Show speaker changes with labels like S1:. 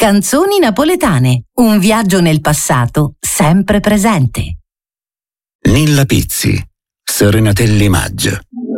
S1: Canzoni napoletane, un viaggio nel passato sempre presente.
S2: Nilla Pizzi, Serenatelli Maggio.